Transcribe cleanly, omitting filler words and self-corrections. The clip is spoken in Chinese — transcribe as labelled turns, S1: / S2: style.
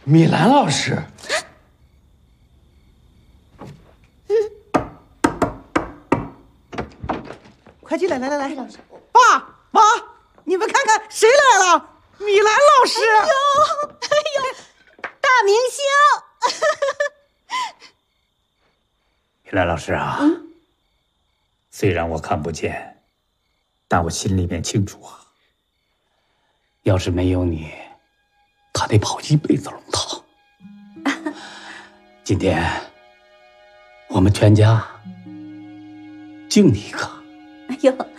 S1: 米兰老师。
S2: 快进来，来，爸妈，你们看看谁来了？米兰老师。
S3: 哎呦，大明星！
S4: 米兰老师啊，虽然我看不见，但我心里面清楚啊。要是没有你，他得跑一辈子龙套。今天，我们全家就你一个。
S3: 哎呦。